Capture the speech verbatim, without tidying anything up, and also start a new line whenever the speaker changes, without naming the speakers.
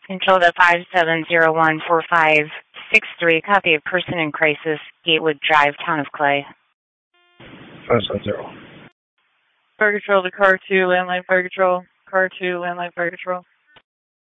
Control to five seven zero one four five six three. Copy, a person in crisis, Gatewood Drive, Town of Clay.
five seven zero.
Fire Control to Car two, Landline Fire Control. Car two, Landline Fire Control.